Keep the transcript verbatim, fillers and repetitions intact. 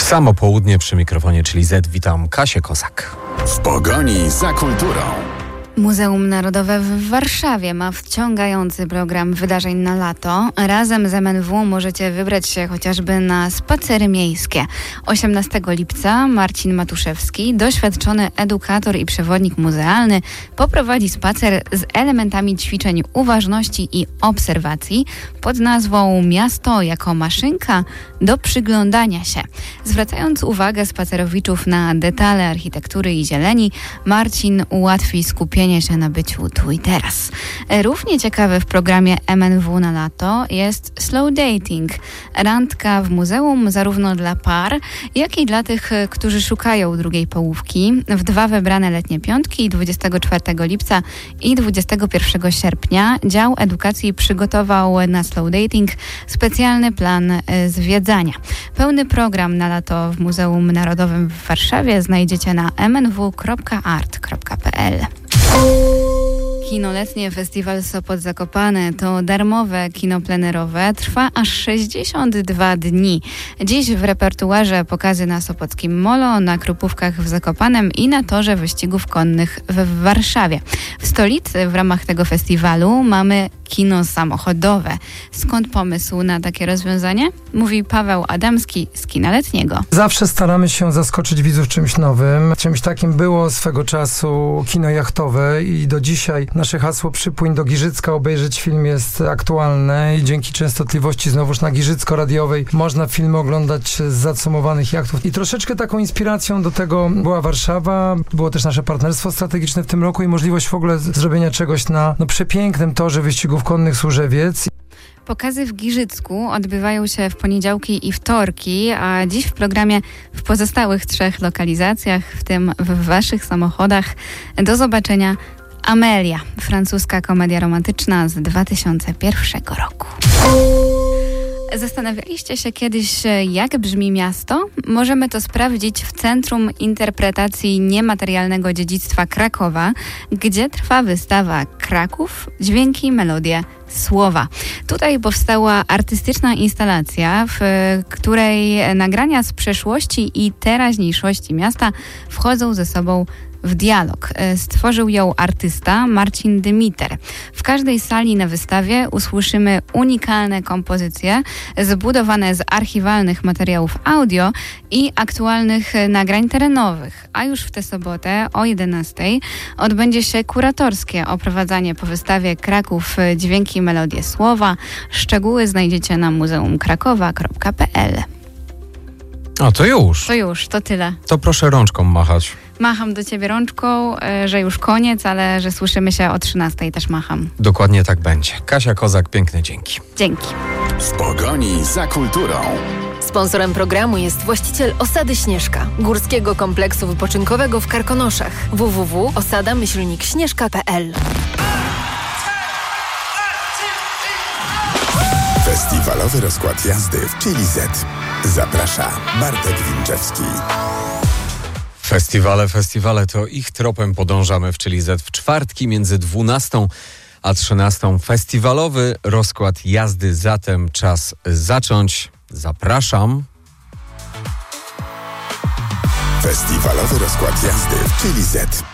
Samo południe przy mikrofonie, czyli Z. Witam Kasię Kozak. W pogoni za kulturą. Muzeum Narodowe w Warszawie ma wciągający program wydarzeń na lato. Razem z M N W możecie wybrać się chociażby na spacery miejskie. osiemnastego lipca Marcin Matuszewski, doświadczony edukator i przewodnik muzealny, poprowadzi spacer z elementami ćwiczeń uważności i obserwacji pod nazwą Miasto jako maszynka do przyglądania się. Zwracając uwagę spacerowiczów na detale architektury i zieleni, Marcin ułatwi skupienie się na byciu tu i teraz. Równie ciekawe w programie M N W na lato jest slow dating. Randka w muzeum zarówno dla par, jak i dla tych, którzy szukają drugiej połówki. W dwa wybrane letnie piątki dwudziestego czwartego lipca i dwudziestego pierwszego sierpnia dział edukacji przygotował na slow dating specjalny plan zwiedzania. Pełny program na lato w Muzeum Narodowym w Warszawie znajdziecie na m n w kropka art kropka p l. Kinoletnie Festiwal Sopot Zakopane to darmowe kino plenerowe. Trwa aż sześćdziesiąt dwa dni. Dziś w repertuarze pokazy na Sopockim Molo, na Krupówkach w Zakopanem i na torze wyścigów konnych w Warszawie. W stolicy w ramach tego festiwalu mamy kino samochodowe. Skąd pomysł na takie rozwiązanie? Mówi Paweł Adamski z Kina Letniego. Zawsze staramy się zaskoczyć widzów czymś nowym. Czymś takim było swego czasu kino jachtowe i do dzisiaj nasze hasło "Przypłyń do Giżycka, obejrzeć film" jest aktualne i dzięki częstotliwości znowuż na Giżycko-radiowej można filmy oglądać z zacumowanych jachtów. I troszeczkę taką inspiracją do tego była Warszawa. Było też nasze partnerstwo strategiczne w tym roku i możliwość w ogóle zrobienia czegoś na no, przepięknym torze wyścigów konnych Służewiec. Pokazy w Giżycku odbywają się w poniedziałki i wtorki, a dziś w programie w pozostałych trzech lokalizacjach, w tym w waszych samochodach, do zobaczenia Amelia, francuska komedia romantyczna z dwa tysiące pierwszego roku. Zastanawialiście się kiedyś, jak brzmi miasto? Możemy to sprawdzić w Centrum Interpretacji Niematerialnego Dziedzictwa Krakowa, gdzie trwa wystawa Kraków, dźwięki, melodie, słowa. Tutaj powstała artystyczna instalacja, w której nagrania z przeszłości i teraźniejszości miasta wchodzą ze sobą w dialog. Stworzył ją artysta Marcin Dymiter. W każdej sali na wystawie usłyszymy unikalne kompozycje zbudowane z archiwalnych materiałów audio i aktualnych nagrań terenowych. A już w tę sobotę o jedenastej odbędzie się kuratorskie oprowadzanie po wystawie Kraków, dźwięki, melodie, słowa. Szczegóły znajdziecie na muzeum krakowa kropka p l. A to już. To już, to tyle. To proszę rączką machać. Macham do ciebie rączką, że już koniec, ale że słyszymy się o trzynastej, też macham. Dokładnie tak będzie. Kasia Kozak, piękne dzięki. Dzięki. W pogoni za kulturą. Sponsorem programu jest właściciel Osady Śnieżka, górskiego kompleksu wypoczynkowego w Karkonoszach. w w w kropka osada myślnik śnieżka kropka p l. Festiwalowy rozkład jazdy w Chili Z. Zaprasza Bartek Wilczewski. Festiwale, festiwale, to ich tropem podążamy w Chili Z w czwartki między dwunastą a trzynastą. Festiwalowy rozkład jazdy, zatem czas zacząć. Zapraszam. Festiwalowy rozkład jazdy w Chili Z.